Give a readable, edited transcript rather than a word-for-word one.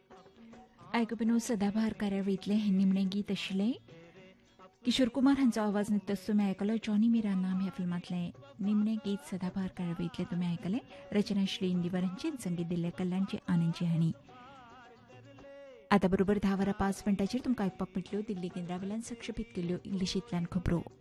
आयकुपिनो सदाबहार कार्यावळींतले हे निमणें गीत आशिल्लें. किशोर कुमार हांचो आवाज निकतोच तुमी आयकलो. जॉनी मिरा नाम ह्या फिल्मांतलें निमणें गीत सदाबहार कार्यावळींतलें तुमी आयकलें. रचना आशिल्ली इंदिवरांची, संगीत दिल्लें कल्याणची आनंदची हांणी. आतां बरोबर 10:05 तुमकां आयकपाक मेळटल्यो दिल्ली केंद्रा वेल्यान प्रक्षेपीत केल्ल्यो इंग्लिशींतल्यान खबरो.